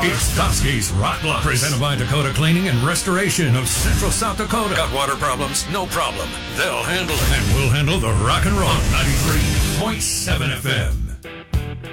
It's Toski's Rock Block, presented by Dakota Cleaning and Restoration of Central South Dakota. Got water problems? No problem. They'll handle it. And we'll handle the rock and roll. 93.7 FM.